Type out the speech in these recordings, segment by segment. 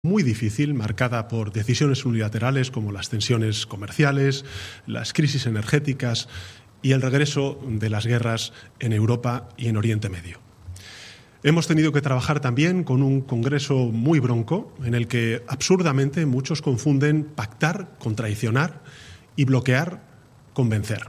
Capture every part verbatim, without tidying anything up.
muy difícil, marcada por decisiones unilaterales como las tensiones comerciales, las crisis energéticas y el regreso de las guerras en Europa y en Oriente Medio. Hemos tenido que trabajar también con un Congreso muy bronco, en el que absurdamente muchos confunden pactar con traicionar y bloquear con vencer.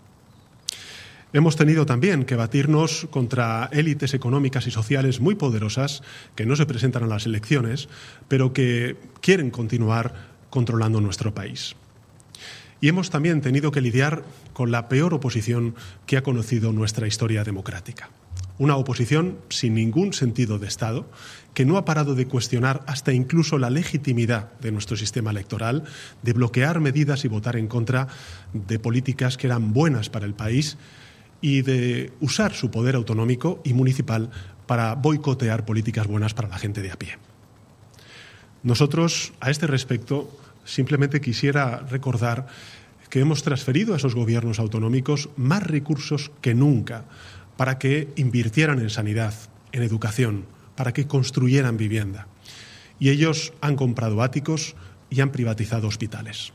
Hemos tenido también que batirnos contra élites económicas y sociales muy poderosas que no se presentan a las elecciones, pero que quieren continuar controlando nuestro país. Y hemos también tenido que lidiar con la peor oposición que ha conocido nuestra historia democrática. Una oposición sin ningún sentido de Estado, que no ha parado de cuestionar hasta incluso la legitimidad de nuestro sistema electoral, de bloquear medidas y votar en contra de políticas que eran buenas para el país y de usar su poder autonómico y municipal para boicotear políticas buenas para la gente de a pie. Nosotros, a este respecto, simplemente quisiera recordar que hemos transferido a esos gobiernos autonómicos más recursos que nunca para que invirtieran en sanidad, en educación, para que construyeran vivienda. Y ellos han comprado áticos y han privatizado hospitales.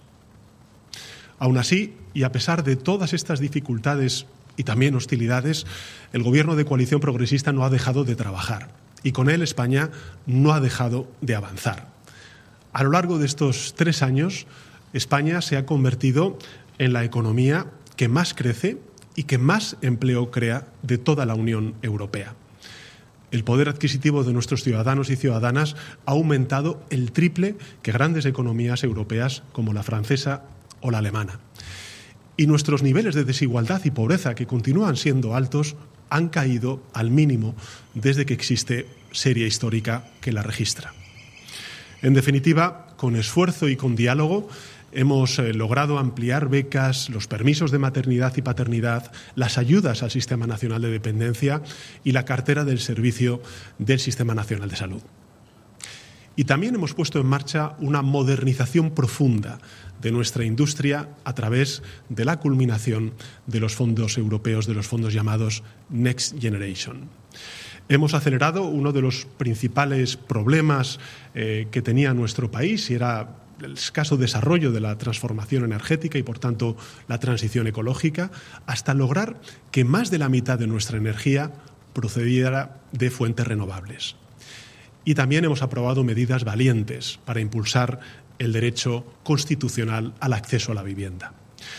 Aún así, y a pesar de todas estas dificultades y también hostilidades, el Gobierno de coalición progresista no ha dejado de trabajar y con él España no ha dejado de avanzar. A lo largo de estos tres años, España se ha convertido en la economía que más crece y que más empleo crea de toda la Unión Europea. El poder adquisitivo de nuestros ciudadanos y ciudadanas ha aumentado el triple que grandes economías europeas como la francesa o la alemana. Y nuestros niveles de desigualdad y pobreza, que continúan siendo altos, han caído al mínimo desde que existe serie histórica que la registra. En definitiva, con esfuerzo y con diálogo, hemos eh, logrado ampliar becas, los permisos de maternidad y paternidad, las ayudas al Sistema Nacional de Dependencia y la cartera del servicio del Sistema Nacional de Salud. Y también hemos puesto en marcha una modernización profunda de nuestra industria a través de la culminación de los fondos europeos, de los fondos llamados Next Generation. Hemos acelerado uno de los principales problemas eh, que tenía nuestro país, y era el escaso desarrollo de la transformación energética y, por tanto, la transición ecológica, hasta lograr que más de la mitad de nuestra energía procediera de fuentes renovables. Y también hemos aprobado medidas valientes para impulsar el derecho constitucional al acceso a la vivienda.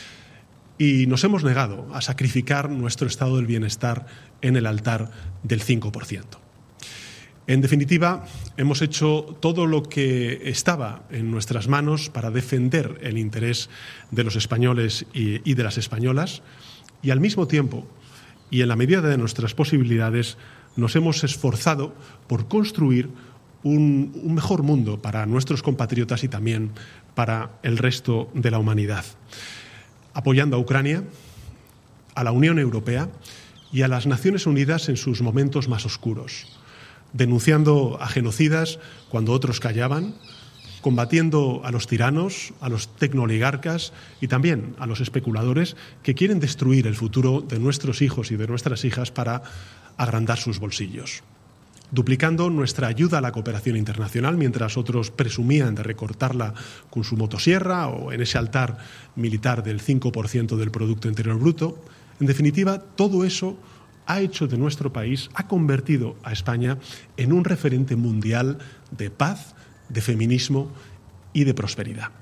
Y nos hemos negado a sacrificar nuestro estado del bienestar en el altar del cinco por ciento. En definitiva, hemos hecho todo lo que estaba en nuestras manos para defender el interés de los españoles y, y de las españolas, y al mismo tiempo, y en la medida de nuestras posibilidades, nos hemos esforzado por construir un, un mejor mundo para nuestros compatriotas y también para el resto de la humanidad, apoyando a Ucrania, a la Unión Europea y a las Naciones Unidas en sus momentos más oscuros, denunciando a genocidas cuando otros callaban, combatiendo a los tiranos, a los tecnooligarcas y también a los especuladores que quieren destruir el futuro de nuestros hijos y de nuestras hijas para agrandar sus bolsillos. Duplicando nuestra ayuda a la cooperación internacional mientras otros presumían de recortarla con su motosierra o en ese altar militar del cinco por ciento del Producto Interior Bruto. En definitiva, todo eso ha hecho de nuestro país, ha convertido a España en un referente mundial de paz, de feminismo y de prosperidad.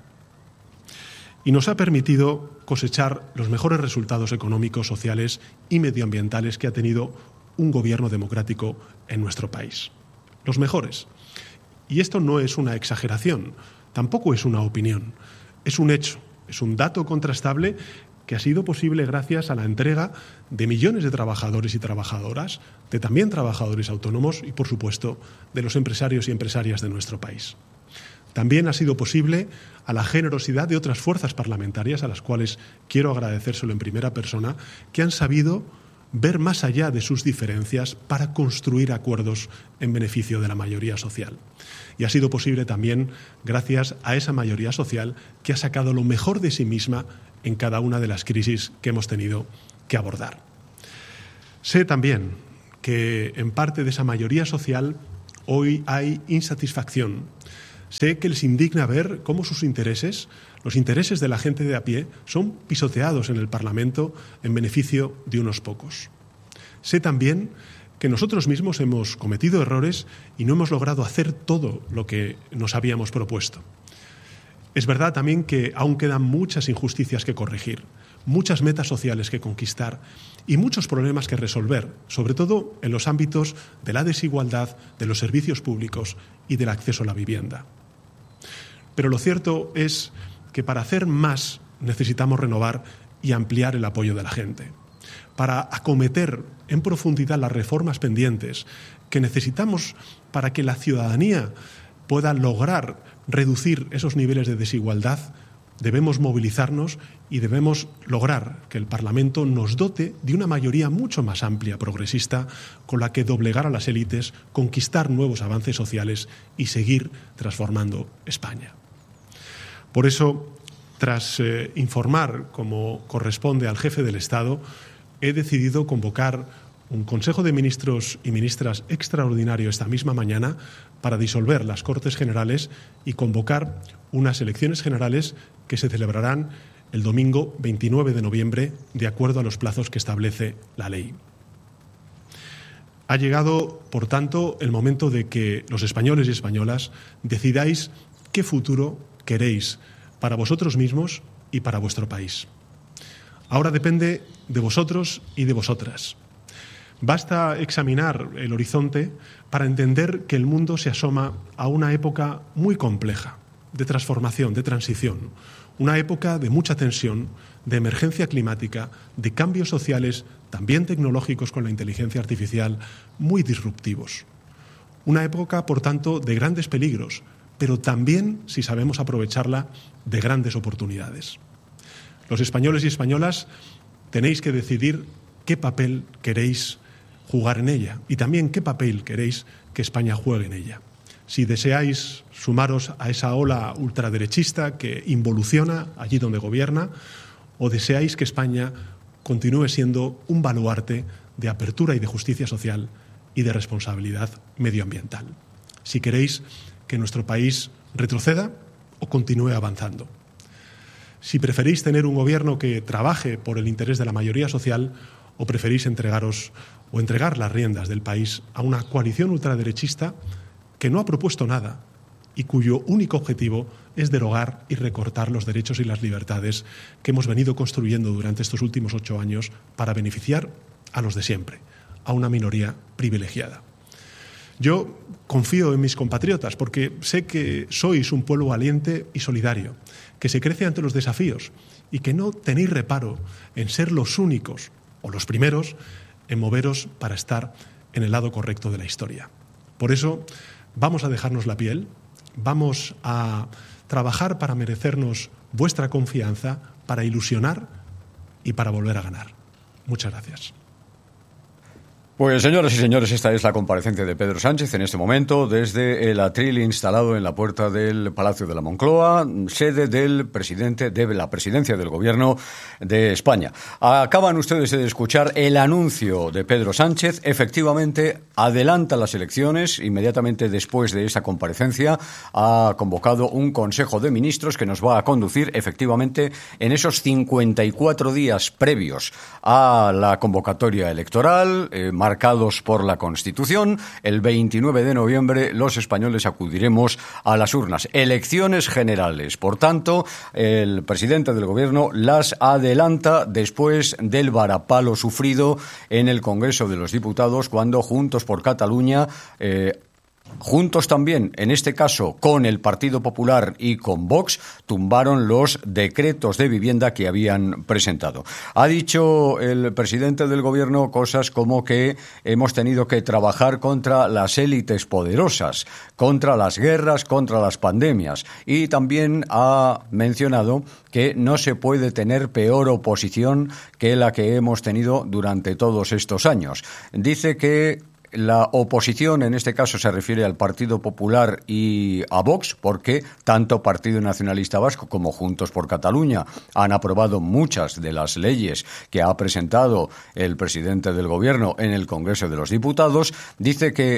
Y nos ha permitido cosechar los mejores resultados económicos, sociales y medioambientales que ha tenido un gobierno democrático en nuestro país. Los mejores. Y esto no es una exageración, tampoco es una opinión, es un hecho, es un dato contrastable que ha sido posible gracias a la entrega de millones de trabajadores y trabajadoras, de también trabajadores autónomos y, por supuesto, de los empresarios y empresarias de nuestro país. También ha sido posible a la generosidad de otras fuerzas parlamentarias, a las cuales quiero agradecérselo en primera persona, que han sabido ver más allá de sus diferencias para construir acuerdos en beneficio de la mayoría social. Y ha sido posible también gracias a esa mayoría social que ha sacado lo mejor de sí misma en cada una de las crisis que hemos tenido que abordar. Sé también que en parte de esa mayoría social hoy hay insatisfacción Sé que les indigna ver cómo sus intereses, los intereses de la gente de a pie, son pisoteados en el Parlamento en beneficio de unos pocos. Sé también que nosotros mismos hemos cometido errores y no hemos logrado hacer todo lo que nos habíamos propuesto. Es verdad también que aún quedan muchas injusticias que corregir, muchas metas sociales que conquistar y muchos problemas que resolver, sobre todo en los ámbitos de la desigualdad, de los servicios públicos y del acceso a la vivienda. Pero lo cierto es que para hacer más necesitamos renovar y ampliar el apoyo de la gente, para acometer en profundidad las reformas pendientes que necesitamos para que la ciudadanía pueda lograr reducir esos niveles de desigualdad. Debemos movilizarnos y debemos lograr que el Parlamento nos dote de una mayoría mucho más amplia, progresista, con la que doblegar a las élites, conquistar nuevos avances sociales y seguir transformando España. Por eso, tras eh, informar, como corresponde al jefe del Estado, he decidido convocar un Consejo de Ministros y Ministras extraordinario esta misma mañana para disolver las Cortes Generales y convocar unas elecciones generales que se celebrarán el domingo veintinueve de noviembre, de acuerdo a los plazos que establece la ley. Ha llegado, por tanto, el momento de que los españoles y españolas decidáis qué futuro queréis para vosotros mismos y para vuestro país. Ahora depende de vosotros y de vosotras. Basta examinar el horizonte para entender que el mundo se asoma a una época muy compleja, de transformación, de transición, una época de mucha tensión, de emergencia climática, de cambios sociales, también tecnológicos con la inteligencia artificial, muy disruptivos. Una época, por tanto, de grandes peligros, pero también, si sabemos aprovecharla, de grandes oportunidades. Los españoles y españolas tenéis que decidir qué papel queréis jugar en ella y también qué papel queréis que España juegue en ella. Si deseáis sumaros a esa ola ultraderechista que involuciona allí donde gobierna, o deseáis que España continúe siendo un baluarte de apertura y de justicia social y de responsabilidad medioambiental. Si queréis que nuestro país retroceda o continúe avanzando. Si preferís tener un gobierno que trabaje por el interés de la mayoría social o preferís entregaros o entregar las riendas del país a una coalición ultraderechista que no ha propuesto nada y cuyo único objetivo es derogar y recortar los derechos y las libertades que hemos venido construyendo durante estos últimos ocho años para beneficiar a los de siempre, a una minoría privilegiada. Yo confío en mis compatriotas porque sé que sois un pueblo valiente y solidario, que se crece ante los desafíos y que no tenéis reparo en ser los únicos o los primeros en moveros para estar en el lado correcto de la historia. Por eso vamos a dejarnos la piel, vamos a trabajar para merecernos vuestra confianza, para ilusionar y para volver a ganar. Muchas gracias. Pues señoras y señores, esta es la comparecencia de Pedro Sánchez en este momento desde el atril instalado en la puerta del Palacio de la Moncloa, sede del presidente de la presidencia del Gobierno de España. Acaban ustedes de escuchar el anuncio de Pedro Sánchez. Efectivamente, adelanta las elecciones. Inmediatamente después de esta comparecencia ha convocado un Consejo de Ministros que nos va a conducir efectivamente en esos cincuenta y cuatro días previos a la convocatoria electoral, eh, marcados por la Constitución. El veintinueve de noviembre los españoles acudiremos a las urnas. Elecciones generales. Por tanto, el presidente del Gobierno las adelanta después del varapalo sufrido en el Congreso de los Diputados cuando Juntos por Cataluña eh, juntos también, en este caso con el Partido Popular y con Vox, tumbaron los decretos de vivienda que habían presentado. Ha dicho el presidente del Gobierno cosas como que hemos tenido que trabajar contra las élites poderosas, contra las guerras, contra las pandemias, y también ha mencionado que no se puede tener peor oposición que la que hemos tenido durante todos estos años. Dice que la oposición, en este caso, se refiere al Partido Popular y a Vox, porque tanto Partido Nacionalista Vasco como Juntos por Cataluña han aprobado muchas de las leyes que ha presentado el presidente del Gobierno en el Congreso de los Diputados. Dice que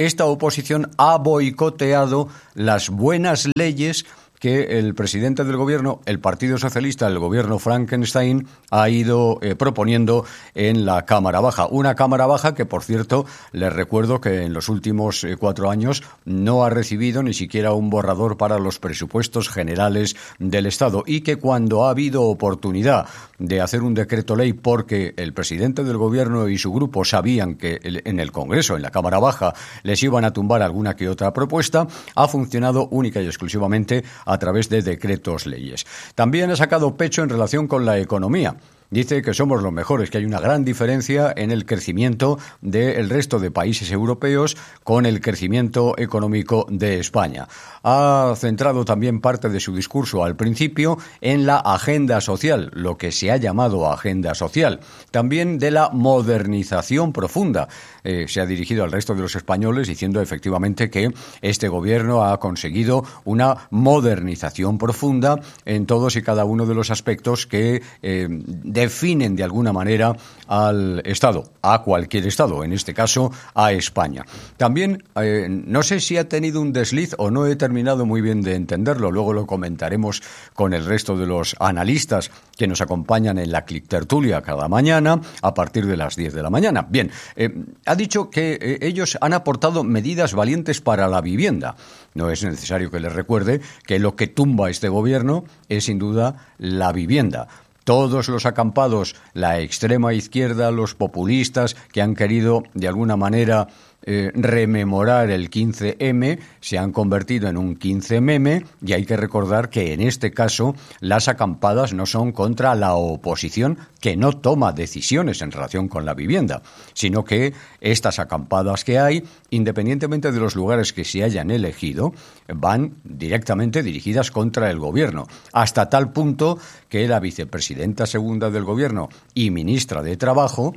esta oposición ha boicoteado las buenas leyes que el presidente del gobierno, el Partido Socialista, el gobierno Frankenstein, ha ido eh, proponiendo en la Cámara Baja. Una Cámara Baja que, por cierto, les recuerdo que en los últimos eh, cuatro años no ha recibido ni siquiera un borrador para los presupuestos generales del Estado y que cuando ha habido oportunidad de hacer un decreto ley porque el presidente del gobierno y su grupo sabían que en el Congreso, en la Cámara Baja, les iban a tumbar alguna que otra propuesta, ha funcionado única y exclusivamente a través de decretos leyes. También ha sacado pecho en relación con la economía. Dice que somos los mejores, que hay una gran diferencia en el crecimiento del resto de países europeos con el crecimiento económico de España. Ha centrado también parte de su discurso al principio en la agenda social, lo que se ha llamado agenda social. También de la modernización profunda. Eh, se ha dirigido al resto de los españoles diciendo efectivamente que este gobierno ha conseguido una modernización profunda en todos y cada uno de los aspectos que eh, definen de alguna manera al Estado, a cualquier Estado, en este caso a España. También, eh, no sé si ha tenido un desliz o no he terminado muy bien de entenderlo, luego lo comentaremos con el resto de los analistas que nos acompañan en la Clic Tertulia cada mañana a partir de las diez de la mañana. Bien, eh, ha dicho que eh, ellos han aportado medidas valientes para la vivienda. No es necesario que les recuerde que lo que tumba este gobierno es sin duda la vivienda. Todos los acampados, la extrema izquierda, los populistas que han querido de alguna manera eh, rememorar el quince eme, se han convertido en un quince meme y hay que recordar que en este caso las acampadas no son contra la oposición que no toma decisiones en relación con la vivienda, sino que estas acampadas que hay, independientemente de los lugares que se hayan elegido, van directamente dirigidas contra el gobierno, hasta tal punto que la vicepresidenta segunda del gobierno y ministra de Trabajo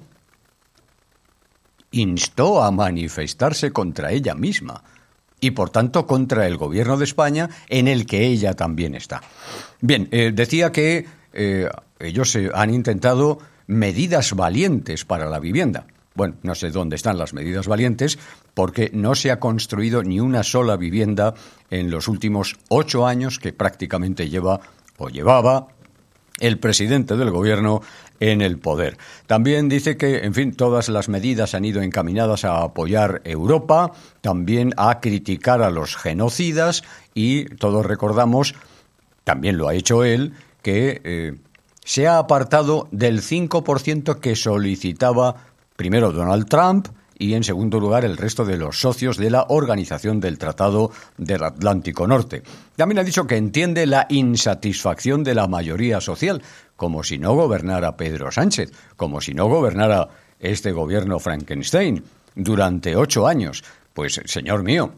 instó a manifestarse contra ella misma y, por tanto, contra el gobierno de España, en el que ella también está. Bien, eh, decía que eh, ellos eh, han intentado medidas valientes para la vivienda. Bueno, no sé dónde están las medidas valientes, porque no se ha construido ni una sola vivienda en los últimos ocho años que prácticamente lleva o llevaba el presidente del gobierno en el poder. También dice que, en fin, todas las medidas han ido encaminadas a apoyar Europa, también a criticar a los genocidas y todos recordamos, también lo ha hecho él, que eh, se ha apartado del cinco por ciento que solicitaba primero Donald Trump y, en segundo lugar, el resto de los socios de la Organización del Tratado del Atlántico Norte. También ha dicho que entiende la insatisfacción de la mayoría social, como si no gobernara Pedro Sánchez, como si no gobernara este gobierno Frankenstein durante ocho años. Pues, señor mío,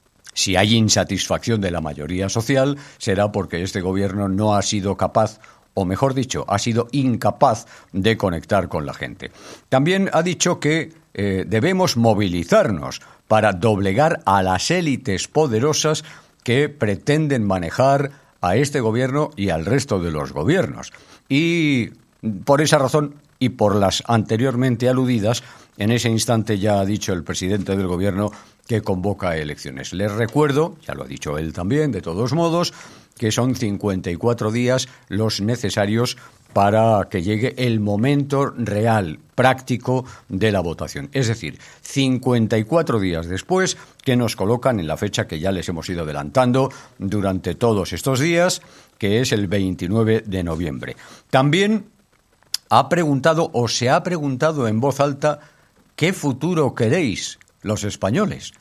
si hay insatisfacción de la mayoría social, será porque este gobierno no ha sido capaz, o mejor dicho, ha sido incapaz de conectar con la gente. También ha dicho que eh, debemos movilizarnos para doblegar a las élites poderosas que pretenden manejar a este gobierno y al resto de los gobiernos. Y por esa razón y por las anteriormente aludidas, en ese instante ya ha dicho el presidente del gobierno que convoca elecciones. Les recuerdo, ya lo ha dicho él también, de todos modos, que son cincuenta y cuatro días los necesarios para que llegue el momento real, práctico de la votación. Es decir, cincuenta y cuatro días después, que nos colocan en la fecha que ya les hemos ido adelantando durante todos estos días, que es el veintinueve de noviembre. También ha preguntado o se ha preguntado en voz alta ¿qué futuro queréis los españoles?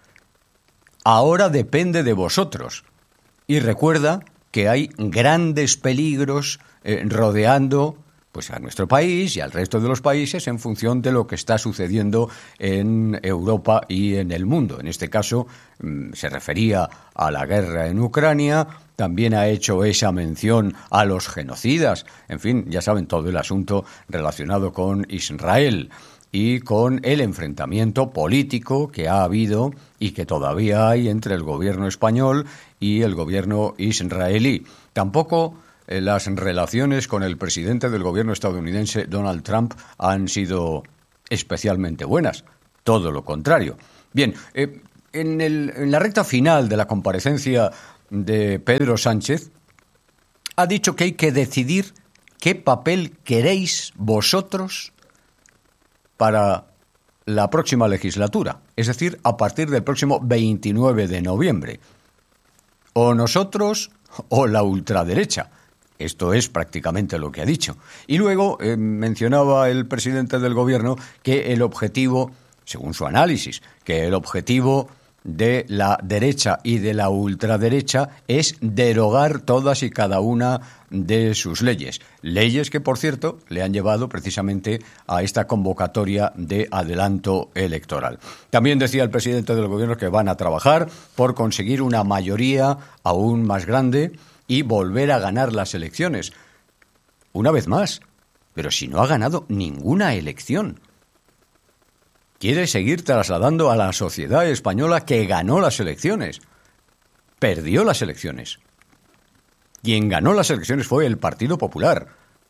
Ahora depende de vosotros. Y recuerda que hay grandes peligros eh, rodeando pues, a nuestro país y al resto de los países en función de lo que está sucediendo en Europa y en el mundo. En este caso mmm, se refería a la guerra en Ucrania, también ha hecho esa mención a los genocidas, en fin, ya saben todo el asunto relacionado con Israel y con el enfrentamiento político que ha habido y que todavía hay entre el gobierno español y el gobierno israelí. Tampoco eh, las relaciones con el presidente del gobierno estadounidense, Donald Trump, han sido especialmente buenas. Todo lo contrario. Bien, eh, en, el, en la recta final de la comparecencia de Pedro Sánchez, ha dicho que hay que decidir qué papel queréis vosotros para la próxima legislatura, es decir, a partir del próximo veintinueve de noviembre. O nosotros o la ultraderecha. Esto es prácticamente lo que ha dicho. Y luego eh, mencionaba el presidente del gobierno que el objetivo, según su análisis, que el objetivo de la derecha y de la ultraderecha es derogar todas y cada una de sus leyes. Leyes que, por cierto, le han llevado precisamente a esta convocatoria de adelanto electoral. También decía el presidente del gobierno que van a trabajar por conseguir una mayoría aún más grande y volver a ganar las elecciones. Una vez más, pero si no ha ganado ninguna elección. Quiere seguir trasladando a la sociedad española que ganó las elecciones. Perdió las elecciones. Quien ganó las elecciones fue el Partido Popular.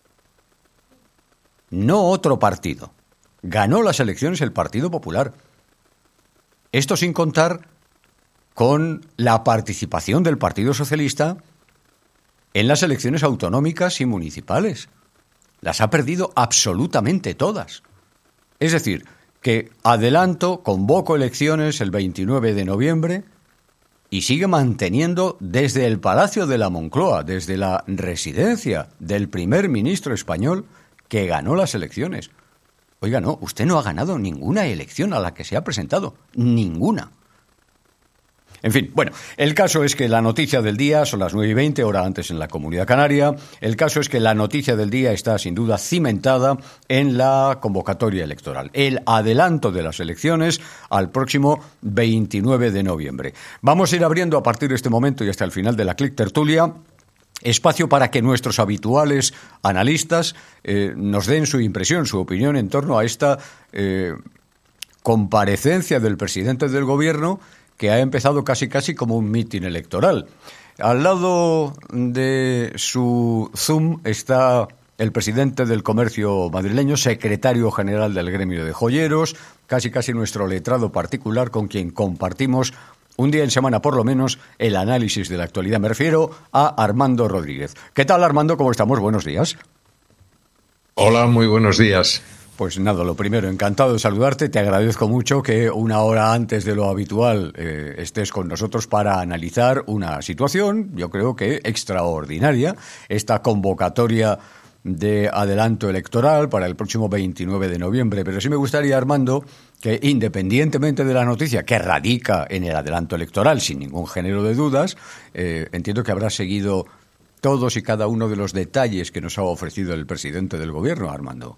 No otro partido. Ganó las elecciones el Partido Popular. Esto sin contar con la participación del Partido Socialista en las elecciones autonómicas y municipales. Las ha perdido absolutamente todas. Es decir, que adelanto, convoco elecciones el veintinueve de noviembre y sigue manteniendo desde el Palacio de la Moncloa, desde la residencia del primer ministro español, que ganó las elecciones. Oiga, no, usted no ha ganado ninguna elección a la que se ha presentado. Ninguna. En fin, bueno, el caso es que la noticia del día, son las nueve y veinte, hora antes en la Comunidad Canaria, el caso es que la noticia del día está sin duda cimentada en la convocatoria electoral, el adelanto de las elecciones al próximo veintinueve de noviembre. Vamos a ir abriendo a partir de este momento y hasta el final de la Clic Tertulia espacio para que nuestros habituales analistas eh, nos den su impresión, su opinión en torno a esta eh, comparecencia del presidente del gobierno, que ha empezado casi casi como un mitin electoral. Al lado de su Zoom está el presidente del comercio madrileño, secretario general del gremio de joyeros, casi casi nuestro letrado particular con quien compartimos un día en semana por lo menos el análisis de la actualidad. Me refiero a Armando Rodríguez. ¿Qué tal, Armando? ¿Cómo estamos? Buenos días. Hola, muy buenos días. Pues nada, lo primero, encantado de saludarte. Te agradezco mucho que una hora antes de lo habitual eh, estés con nosotros para analizar una situación, yo creo que extraordinaria, esta convocatoria de adelanto electoral para el próximo veintinueve de noviembre. Pero sí me gustaría, Armando, que independientemente de la noticia que radica en el adelanto electoral, sin ningún género de dudas, eh, entiendo que habrás seguido todos y cada uno de los detalles que nos ha ofrecido el presidente del gobierno, Armando.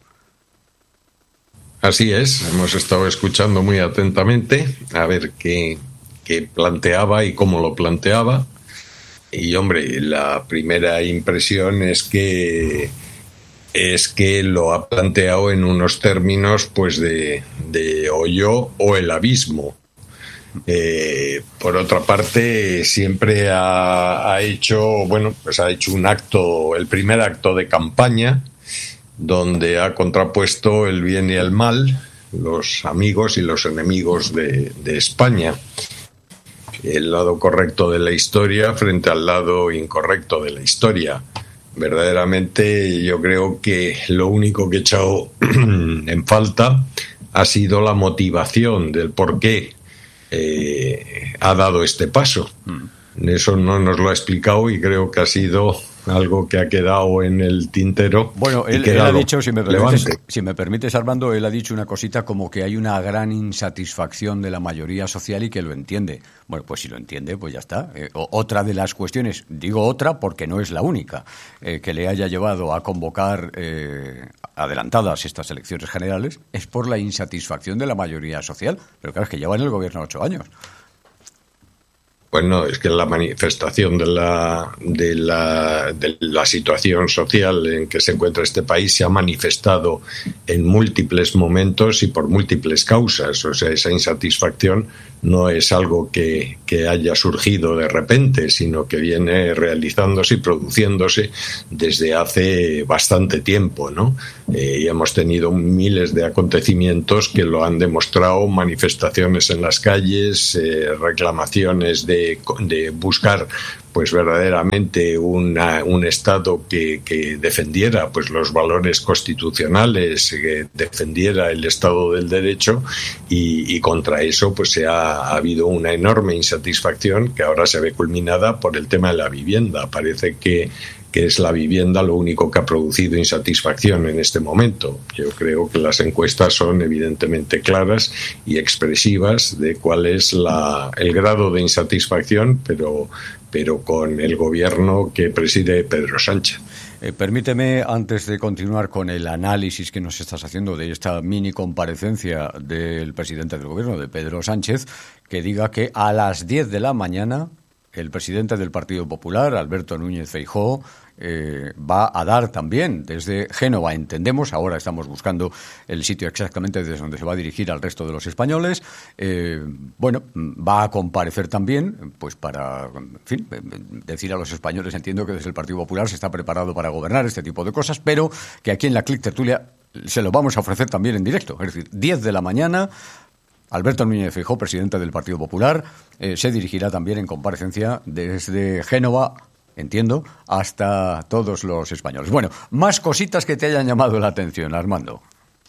Así es, hemos estado escuchando muy atentamente a ver qué, qué planteaba y cómo lo planteaba. Y, hombre, la primera impresión es que es que lo ha planteado en unos términos pues de, de o yo o el abismo. Eh, por otra parte, siempre ha, ha hecho, bueno, pues ha hecho un acto, el primer acto de campaña, donde ha contrapuesto el bien y el mal, los amigos y los enemigos de, de España. El lado correcto de la historia frente al lado incorrecto de la historia. Verdaderamente yo creo que lo único que he echado en falta ha sido la motivación del por qué eh, ha dado este paso. Eso no nos lo ha explicado y creo que ha sido algo que ha quedado en el tintero. Bueno, él, él ha dicho, si me, permites, si me permites, Armando, él ha dicho una cosita como que hay una gran insatisfacción de la mayoría social y que lo entiende. Bueno, pues si lo entiende, pues ya está. Eh, otra de las cuestiones, digo otra porque no es la única, eh, que le haya llevado a convocar eh, adelantadas estas elecciones generales, es por la insatisfacción de la mayoría social. Pero claro, es que llevan el gobierno ocho años. Bueno, es que la manifestación de la, de la de la situación social en que se encuentra este país se ha manifestado en múltiples momentos y por múltiples causas. O sea, esa insatisfacción no es algo que, que haya surgido de repente, sino que viene realizándose y produciéndose desde hace bastante tiempo, ¿no? Eh, y hemos tenido miles de acontecimientos que lo han demostrado, manifestaciones en las calles, eh, reclamaciones de de buscar pues verdaderamente una, un Estado que, que defendiera pues los valores constitucionales, que defendiera el Estado del Derecho, y, y contra eso pues se ha, ha habido una enorme insatisfacción que ahora se ve culminada por el tema de la vivienda. Parece que que es la vivienda lo único que ha producido insatisfacción en este momento. Yo creo que las encuestas son evidentemente claras y expresivas de cuál es la, el grado de insatisfacción, pero, pero con el gobierno que preside Pedro Sánchez. Eh, permíteme, antes de continuar con el análisis que nos estás haciendo de esta mini comparecencia del presidente del gobierno, de Pedro Sánchez, que diga que a las diez de la mañana el presidente del Partido Popular, Alberto Núñez Feijóo, eh, va a dar también desde Génova, entendemos, ahora estamos buscando el sitio exactamente desde donde se va a dirigir al resto de los españoles, eh, bueno, va a comparecer también, pues para, en fin, decir a los españoles, entiendo que desde el Partido Popular se está preparado para gobernar este tipo de cosas, pero que aquí en la Clic Tertulia se lo vamos a ofrecer también en directo, es decir, diez de la mañana, Alberto Núñez Feijóo, presidente del Partido Popular, eh, se dirigirá también en comparecencia desde Génova, entiendo, hasta todos los españoles. Bueno, más cositas que te hayan llamado la atención, Armando.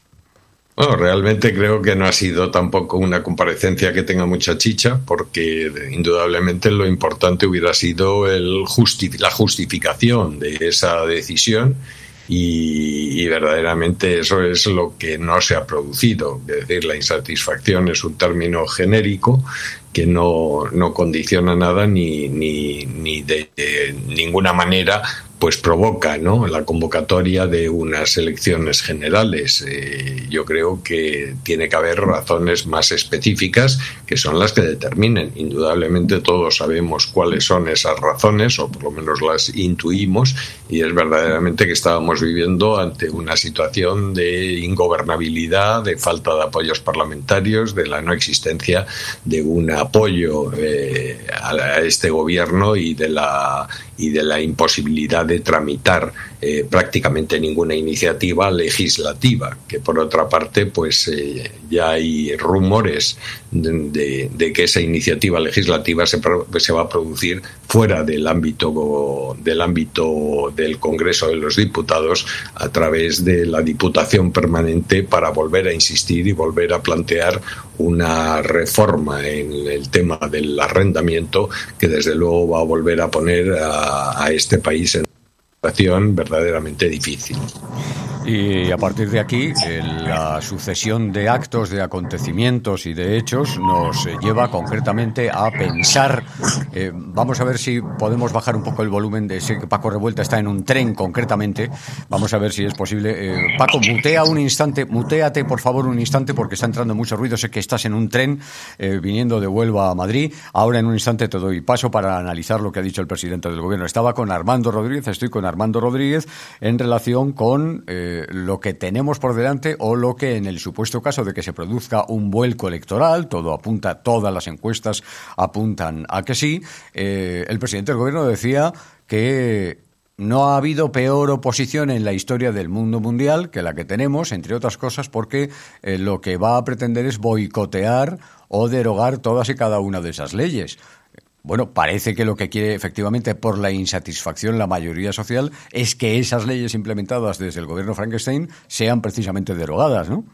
Bueno, realmente creo que no ha sido tampoco una comparecencia que tenga mucha chicha, porque indudablemente lo importante hubiera sido el justi- la justificación de esa decisión. Y, y verdaderamente eso es lo que no se ha producido. Es decir, la insatisfacción es un término genérico que no, no condiciona nada ni, ni, ni de, de ninguna manera pues provoca, ¿no?, la convocatoria de unas elecciones generales. Eh, yo creo que tiene que haber razones más específicas que son las que determinen. Indudablemente todos sabemos cuáles son esas razones, o por lo menos las intuimos, y es verdaderamente que estábamos viviendo ante una situación de ingobernabilidad, de falta de apoyos parlamentarios, de la no existencia de un apoyo eh, a este gobierno y de la y de la imposibilidad de tramitar eh, prácticamente ninguna iniciativa legislativa, que por otra parte pues eh, ya hay rumores de, de, de que esa iniciativa legislativa se, se va a producir fuera del ámbito del ámbito del Congreso de los Diputados, a través de la Diputación Permanente, para volver a insistir y volver a plantear una reforma en el tema del arrendamiento que desde luego va a volver a poner a, a este país en una situación verdaderamente difícil. Y a partir de aquí, la sucesión de actos, de acontecimientos y de hechos nos lleva concretamente a pensar, eh, vamos a ver si podemos bajar un poco el volumen de ese que Paco Revuelta está en un tren concretamente, vamos a ver si es posible. Eh, Paco, mutea un instante, muteate por favor un instante porque está entrando mucho ruido, sé que estás en un tren eh, viniendo de Huelva a Madrid, ahora en un instante te doy paso para analizar lo que ha dicho el presidente del gobierno. Estaba con Armando Rodríguez, estoy con Armando Rodríguez en relación con Eh, lo que tenemos por delante, o lo que, en el supuesto caso de que se produzca un vuelco electoral, todo apunta, todas las encuestas apuntan a que sí, eh, el presidente del gobierno decía que no ha habido peor oposición en la historia del mundo mundial que la que tenemos, entre otras cosas porque eh, lo que va a pretender es boicotear o derogar todas y cada una de esas leyes. Bueno, parece que lo que quiere efectivamente, por la insatisfacción, la mayoría social, es que esas leyes implementadas desde el gobierno Frankenstein sean precisamente derogadas, ¿no?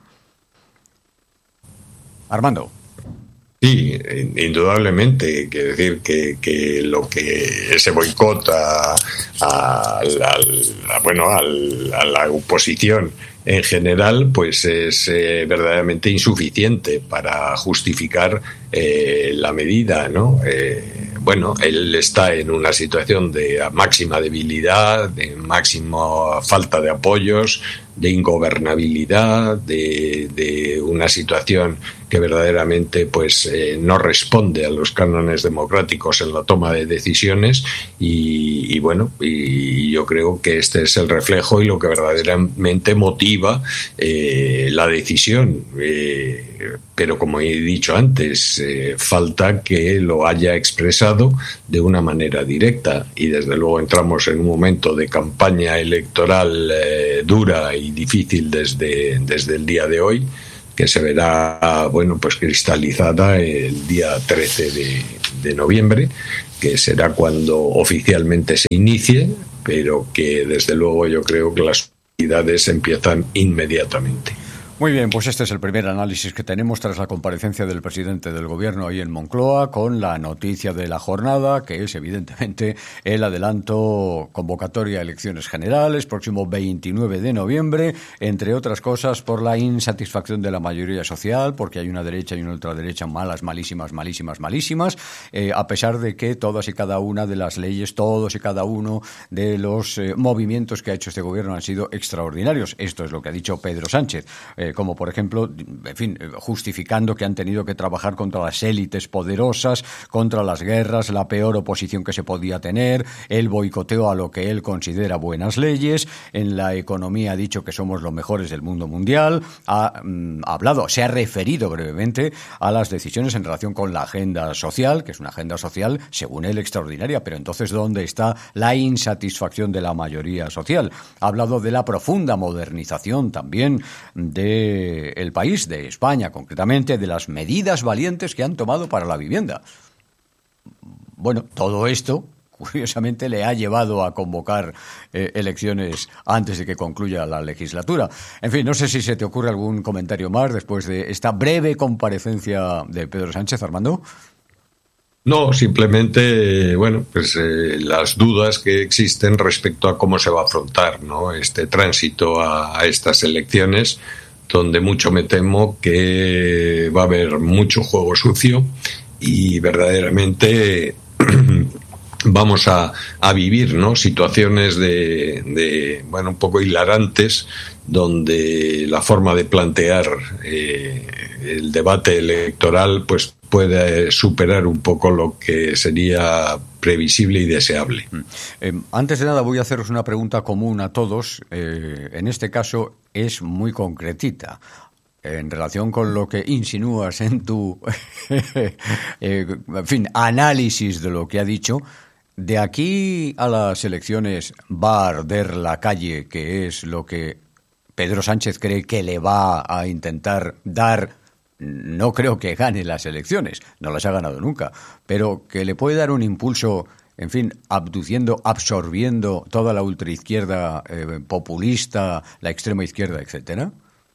Armando. Sí, indudablemente. Quiero decir que, que lo que ese boicot a, a, la, a, bueno, a, a la oposición en general, pues es eh, verdaderamente insuficiente para justificar eh, la medida, ¿no? Eh, bueno, él está en una situación de máxima debilidad, de máxima falta de apoyos, de ingobernabilidad, de, de una situación que verdaderamente pues eh, no responde a los cánones democráticos en la toma de decisiones y, y bueno, y yo creo que este es el reflejo y lo que verdaderamente motiva eh, la decisión. Eh, pero como he dicho antes, eh, falta que lo haya expresado de una manera directa y desde luego entramos en un momento de campaña electoral eh, dura y difícil desde, desde el día de hoy, que se verá bueno pues cristalizada el día trece de, de noviembre, que será cuando oficialmente se inicie, pero que desde luego yo creo que las actividades empiezan inmediatamente. Muy bien, pues este es el primer análisis que tenemos tras la comparecencia del presidente del Gobierno ahí en Moncloa, con la noticia de la jornada, que es evidentemente el adelanto convocatoria a elecciones generales, próximo veintinueve de noviembre, entre otras cosas por la insatisfacción de la mayoría social, porque hay una derecha y una ultraderecha malas, malísimas, malísimas, malísimas, eh, a pesar de que todas y cada una de las leyes, todos y cada uno de los eh, movimientos que ha hecho este Gobierno han sido extraordinarios. Esto es lo que ha dicho Pedro Sánchez. Eh, como por ejemplo, en fin, justificando que han tenido que trabajar contra las élites poderosas, contra las guerras, la peor oposición que se podía tener, el boicoteo a lo que él considera buenas leyes, en la economía ha dicho que somos los mejores del mundo mundial, ha, mm, ha hablado, se ha referido brevemente a las decisiones en relación con la agenda social, que es una agenda social, según él, extraordinaria, pero entonces, ¿dónde está la insatisfacción de la mayoría social? Ha hablado de la profunda modernización también de el país, de España concretamente, de las medidas valientes que han tomado para la vivienda. Bueno, todo esto, curiosamente, le ha llevado a convocar eh, elecciones antes de que concluya la legislatura. En fin, no sé si se te ocurre algún comentario más después de esta breve comparecencia de Pedro Sánchez, Armando. No, simplemente, bueno, pues eh, las dudas que existen respecto a cómo se va a afrontar, ¿no?, este tránsito a, a estas elecciones, donde mucho me temo que va a haber mucho juego sucio y verdaderamente vamos a, a vivir, ¿no?, situaciones de, de, bueno, un poco hilarantes, donde la forma de plantear eh, el debate electoral pues puede superar un poco lo que sería previsible y deseable. Eh, antes de nada voy a haceros una pregunta común a todos. Eh, en este caso es muy concretita. En relación con lo que insinúas en tu eh, en fin, análisis de lo que ha dicho, de aquí a las elecciones va a arder la calle, que es lo que Pedro Sánchez cree que le va a intentar dar. No creo que gane las elecciones, no las ha ganado nunca, pero que le puede dar un impulso, en fin, abduciendo, absorbiendo toda la ultraizquierda eh, populista, la extrema izquierda, etcétera.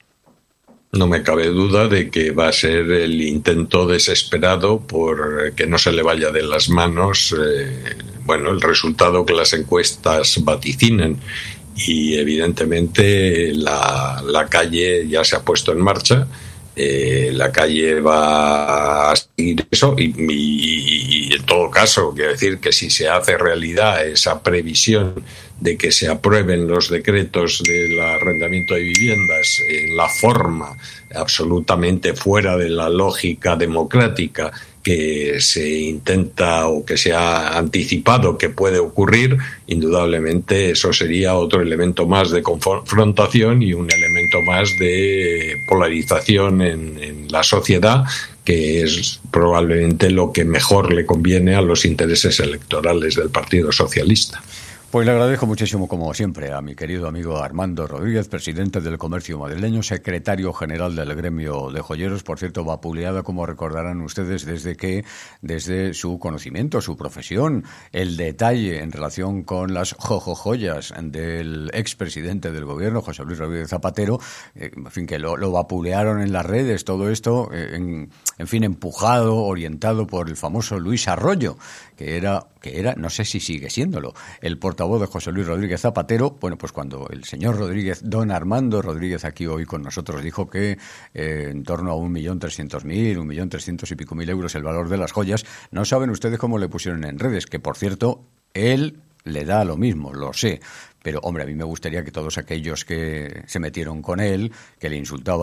No me cabe duda de que va a ser el intento desesperado por que no se le vaya de las manos, eh, bueno, el resultado que las encuestas vaticinan. Y evidentemente la, la calle ya se ha puesto en marcha. Eh, la calle va a seguir eso y, y, y en todo caso quiero decir que si se hace realidad esa previsión de que se aprueben los decretos del arrendamiento de viviendas en la forma absolutamente fuera de la lógica democrática que se intenta o que se ha anticipado que puede ocurrir, indudablemente eso sería otro elemento más de confrontación y un elemento más de polarización en, en la sociedad, que es probablemente lo que mejor le conviene a los intereses electorales del Partido Socialista. Pues le agradezco muchísimo, como siempre, a mi querido amigo Armando Rodríguez, presidente del Comercio Madrileño, secretario general del gremio de joyeros, por cierto, vapuleada, como recordarán ustedes, desde que, desde su conocimiento, su profesión, el detalle en relación con las jojojoyas del expresidente del gobierno, José Luis Rodríguez Zapatero, eh, en fin, que lo, lo vapulearon en las redes, todo esto, eh, en, en fin, empujado, orientado por el famoso Luis Arroyo, que era, que era, no sé si sigue siéndolo, el portavoz de José Luis Rodríguez Zapatero. Bueno, pues cuando el señor Rodríguez, don Armando Rodríguez, aquí hoy con nosotros, dijo que eh, en torno a un millón trescientos mil, un millón trescientos y pico mil euros el valor de las joyas, no saben ustedes cómo le pusieron en redes, que por cierto, él le da lo mismo, lo sé. Pero, hombre, a mí me gustaría que todos aquellos que se metieron con él, que le insultaban,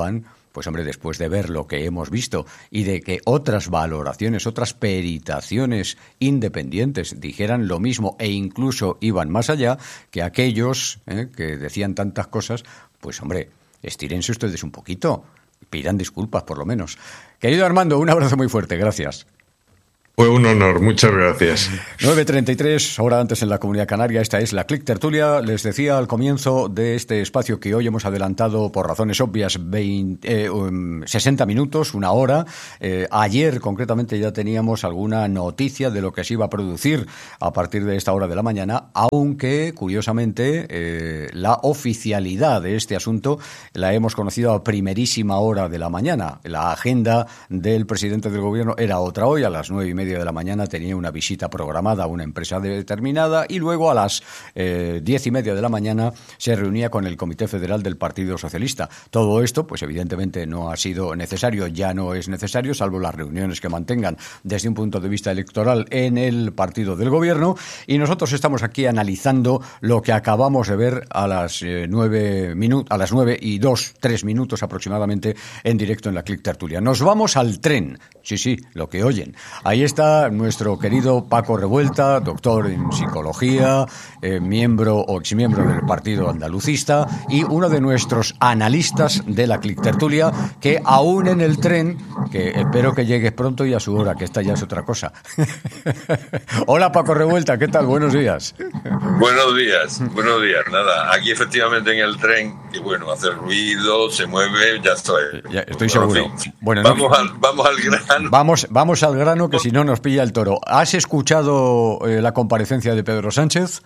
Pues hombre, después de ver lo que hemos visto y de que otras valoraciones, otras peritaciones independientes dijeran lo mismo e incluso iban más allá que aquellos eh, que decían tantas cosas, pues hombre, estírense ustedes un poquito, pidan disculpas por lo menos. Querido Armando, un abrazo muy fuerte, gracias. Fue un honor, muchas gracias. nueve treinta y tres, hora antes en la Comunidad Canaria, esta es la Click Tertulia. Les decía al comienzo de este espacio que hoy hemos adelantado por razones obvias veinte, eh, um, sesenta minutos, una hora. Eh, ayer concretamente ya teníamos alguna noticia de lo que se iba a producir a partir de esta hora de la mañana, aunque curiosamente eh, la oficialidad de este asunto la hemos conocido a primerísima hora de la mañana. La agenda del presidente del gobierno era otra hoy, a las nueve y media de la mañana tenía una visita programada a una empresa determinada y luego a las eh, diez y media de la mañana se reunía con el Comité Federal del Partido Socialista. Todo esto, pues evidentemente no ha sido necesario, ya no es necesario, salvo las reuniones que mantengan desde un punto de vista electoral en el partido del gobierno, y nosotros estamos aquí analizando lo que acabamos de ver a las eh, nueve minutos, a las nueve y dos, tres minutos aproximadamente en directo en la Click Tertulia. Nos vamos al tren, sí, sí, lo que oyen. Ahí está nuestro querido Paco Revuelta, doctor en psicología, eh, miembro o exmiembro del Partido Andalucista y uno de nuestros analistas de la Click Tertulia, que aún en el tren, que espero que llegues pronto y a su hora, que esta ya es otra cosa. Hola Paco Revuelta, ¿qué tal? Buenos días. Buenos días, buenos días. Nada, aquí efectivamente en el tren, que bueno, hace ruido, se mueve, ya estoy. Ya, estoy seguro. En fin, bueno, vamos, no, al, vamos al grano. Vamos, vamos al grano, que si no nos pilla el toro. ¿Has escuchado eh, la comparecencia de Pedro Sánchez?